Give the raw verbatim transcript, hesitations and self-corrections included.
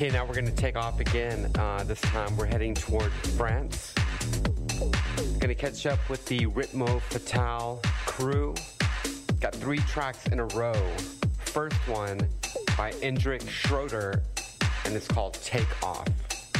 Okay, now we're going to take off again. Uh, this time we're heading toward France. Going to catch up with the Ritmo Fatale crew. Got three tracks in a row. First one by Indrik Schroeder, and it's called Take Off.